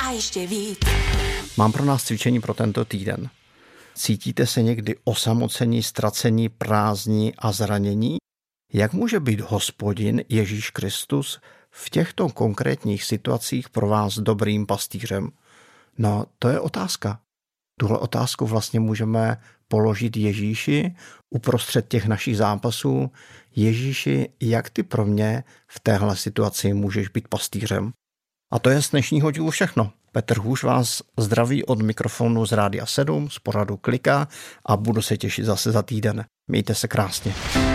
a ještě víc. Mám pro nás cvičení pro tento týden. Cítíte se někdy osamocení, ztracení, prázdní a zranění? Jak může být Hospodin Ježíš Kristus v těchto konkrétních situacích pro vás dobrým pastýřem? No, to je otázka. Tuhle otázku vlastně můžeme položit Ježíši uprostřed těch našich zápasů. Ježíši, jak ty pro mě v téhle situaci můžeš být pastýřem? A to je z dnešního dílu všechno. Petr Hůš vás zdraví od mikrofonu z Rádia 7, z pořadu Klika a budu se těšit zase za týden. Mějte se krásně.